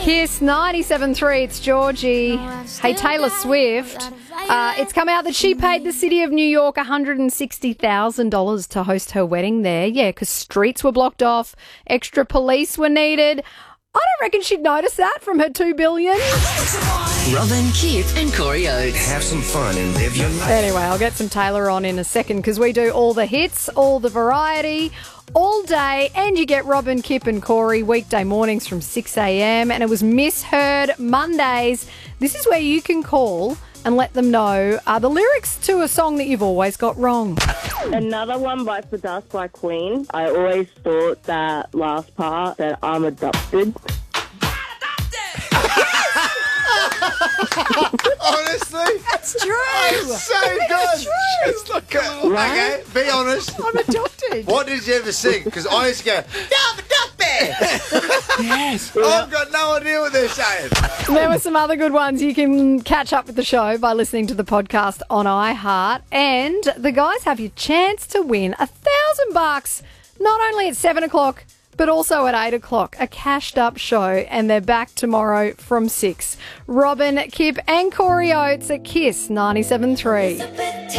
Kiss 97.3, it's Georgie. Hey, Taylor Swift. It's come out that she paid the city of New York $160,000 to host her wedding there. Yeah, because streets were blocked off, extra police were needed. I don't reckon she'd notice that from her $2 billion. Robin, Kip and Corey Oates. Have some fun and live your life. Anyway, I'll get some Taylor on in a second because we do all the hits, all the variety, all day, and you get Robin, Kip and Corey weekday mornings from 6 a.m. and it was Misheard Mondays. This is where you can call and let them know the lyrics to a song that you've always got wrong. Another one, Bite for Dust by Queen. I always thought that last part, that I'm adopted. Honestly, That's true. it's so good. Just look at Okay, be honest. I'm adopted. What did you ever sing? Because I used to go, I'm adopted. Yes. I've got no idea what they're saying. There were some other good ones. You can catch up with the show by listening to the podcast on iHeart. And the guys have your chance to win $1,000, not only at 7 o'clock, but also at 8 o'clock. A cashed up show, and they're back tomorrow from 6. Robin, Kip and Corey Oates at Kiss 97.3.